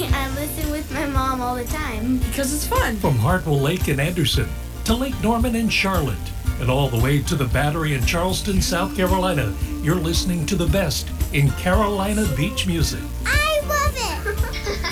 I listen with my mom all the time. Because it's fun. From Hartwell Lake in Anderson to Lake Norman in Charlotte and all the way to the Battery in Charleston, South Carolina, you're listening to the best in Carolina beach music. I